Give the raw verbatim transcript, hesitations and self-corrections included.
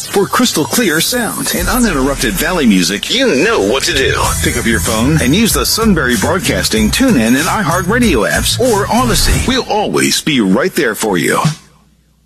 For crystal clear sound and uninterrupted Valley music, you know what to do. Pick up your phone and use the Sunbury Broadcasting, TuneIn, and iHeartRadio apps or Odyssey. We'll always be right there for you.